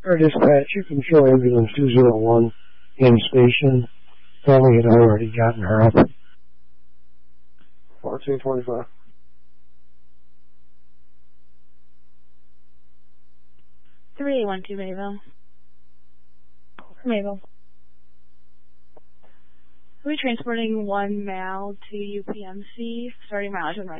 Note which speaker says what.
Speaker 1: Or dispatch, you can show ambulance 201 in station. Family had already gotten her up.
Speaker 2: 1425.
Speaker 3: 3812 Mayville. Mayville. We're transporting one male to UPMC, starting mileage on